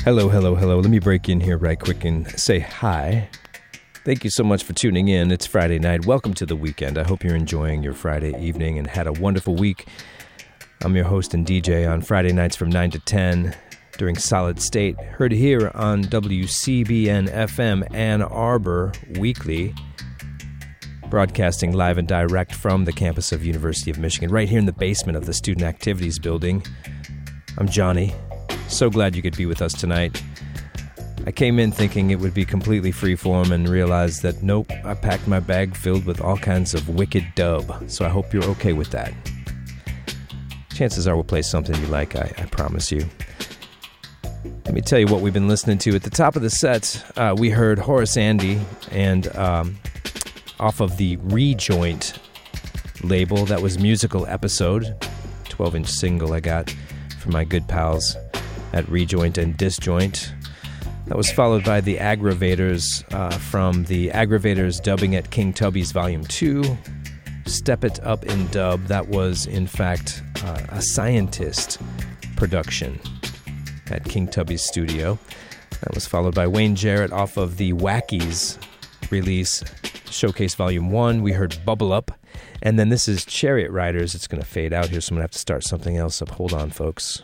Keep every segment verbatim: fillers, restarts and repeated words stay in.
Hello, hello, hello. Let me break in here right quick and say hi. Thank you so much for tuning in. It's Friday night. Welcome to the weekend. I hope you're enjoying your Friday evening and had a wonderful week. I'm your host and D J on Friday nights from nine to ten during Solid State. Heard here on W C B N F M Ann Arbor Weekly. Broadcasting live and direct from the campus of University of Michigan, right here in the basement of the Student Activities Building. I'm Johnny. So glad you could be with us tonight. I came in thinking it would be completely freeform and realized that nope, I packed my bag filled with all kinds of wicked dub, so I hope you're okay with that. Chances are we'll play something you like, I, I promise you. Let me tell you what we've been listening to. At the top of the set, uh, we heard Horace Andy, and um, off of the Rejoint label, that was Musical Episode, twelve-inch single I got from my good pals at Rejoint and Disjoint. That was followed by the Aggravators uh, from the Aggravators Dubbing at King Tubby's Volume two. Step It Up in Dub. That was, in fact, uh, a Scientist production at King Tubby's studio. That was followed by Wayne Jarrett off of the Wackies release, Showcase Volume one. We heard Bubble Up. And then this is Chariot Riders. It's going to fade out here, so I'm going to have to start something else up. Hold on, folks.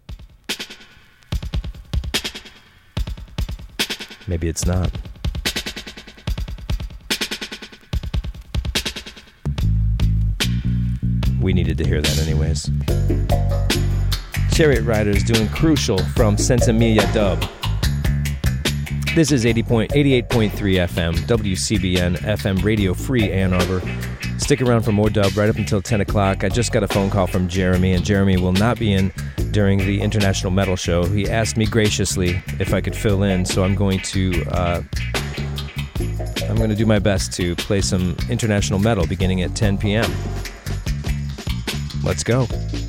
Maybe it's not. We needed to hear that anyways. Chariot Riders doing Crucial from Sensimilia Dub. This is eighty-eight point three F M, W C B N F M Radio Free Ann Arbor. Stick around for more dub right up until ten o'clock. I just got a phone call from Jeremy, and Jeremy will not be in during the International Metal Show. He asked me graciously if I could fill in, so I'm going to uh, I'm going to do my best to play some international metal beginning at ten p.m. Let's go.